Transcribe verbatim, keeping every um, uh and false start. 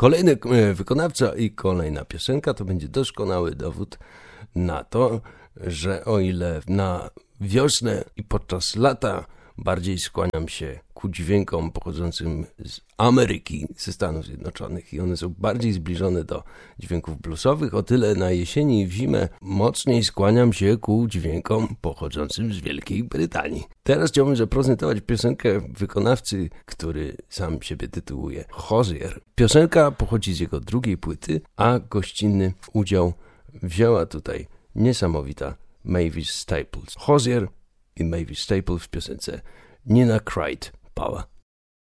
Kolejny e, wykonawca i kolejna piosenka to będzie doskonały dowód na to, że o ile na wiosnę i podczas lata bardziej skłaniam się ku dźwiękom pochodzącym z Ameryki, ze Stanów Zjednoczonych i one są bardziej zbliżone do dźwięków bluesowych, o tyle na jesieni i w zimę mocniej skłaniam się ku dźwiękom pochodzącym z Wielkiej Brytanii. Teraz chciałbym zaprezentować piosenkę wykonawcy, który sam siebie tytułuje Hozier. Piosenka pochodzi z jego drugiej płyty, a gościnny udział wzięła tutaj niesamowita Mavis Staples. Hozier i Mavis Staples w piosence Nina Cried Power.